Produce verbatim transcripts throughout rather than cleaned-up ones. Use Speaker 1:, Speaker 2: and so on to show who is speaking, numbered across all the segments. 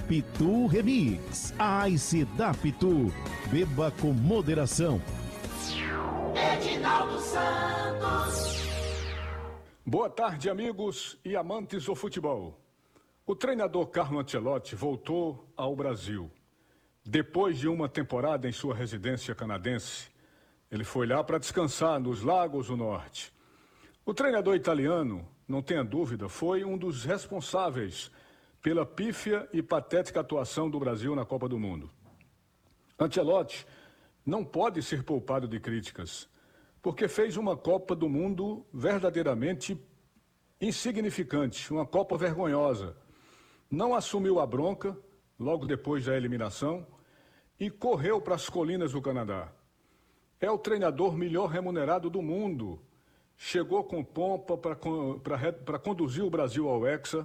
Speaker 1: Pitu Remix. Ice da Pitu. Beba com moderação.
Speaker 2: Edinaldo Santos.
Speaker 3: Boa tarde, amigos e amantes do futebol. O treinador Carlo Ancelotti voltou ao Brasil. Depois de uma temporada em sua residência canadense, ele foi lá para descansar nos Lagos do Norte. O treinador italiano, não tenha dúvida, foi um dos responsáveis pela pífia e patética atuação do Brasil na Copa do Mundo. Ancelotti não pode ser poupado de críticas, porque fez uma Copa do Mundo verdadeiramente insignificante, uma Copa vergonhosa. Não assumiu a bronca logo depois da eliminação e correu para as colinas do Canadá. É o treinador melhor remunerado do mundo. Chegou com pompa para conduzir o Brasil ao Hexa,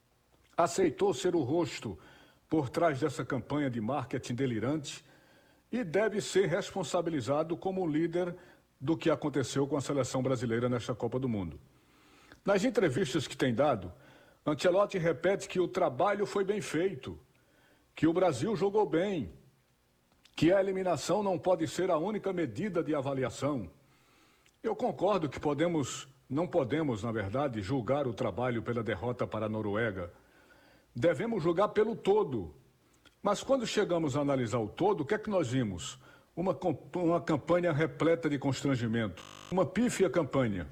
Speaker 3: aceitou ser o rosto por trás dessa campanha de marketing delirante e deve ser responsabilizado como líder do que aconteceu com a seleção brasileira nesta Copa do Mundo. Nas entrevistas que tem dado, Ancelotti repete que o trabalho foi bem feito, que o Brasil jogou bem, que a eliminação não pode ser a única medida de avaliação. Eu concordo que podemos, não podemos, na verdade, julgar o trabalho pela derrota para a Noruega. Devemos julgar pelo todo. Mas quando chegamos a analisar o todo, o que é que nós vimos? Uma, uma campanha repleta de constrangimento, uma pífia campanha.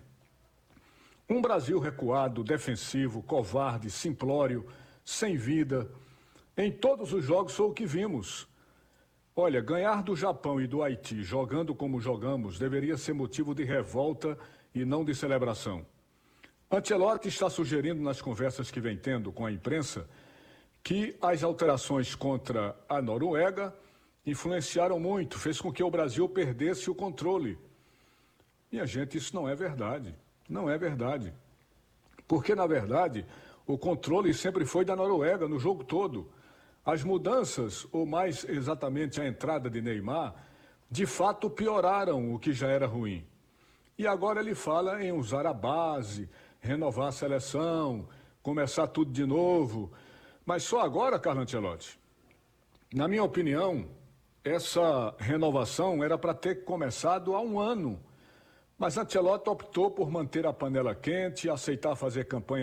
Speaker 3: Um Brasil recuado, defensivo, covarde, simplório, sem vida. Em todos os jogos foi o que vimos. Olha, ganhar do Japão e do Haiti jogando como jogamos deveria ser motivo de revolta e não de celebração. Ancelotti está sugerindo nas conversas que vem tendo com a imprensa que as alterações contra a Noruega influenciaram muito, fez com que o Brasil perdesse o controle. Minha gente, isso não é verdade. Não é verdade. Porque, na verdade, o controle sempre foi da Noruega no jogo todo. As mudanças, ou mais exatamente a entrada de Neymar, de fato pioraram o que já era ruim. E agora ele fala em usar a base, renovar a seleção, começar tudo de novo. Mas só agora, Carlo Ancelotti? Na minha opinião, essa renovação era para ter começado há um ano. Mas Ancelotti optou por manter a panela quente e aceitar fazer campanha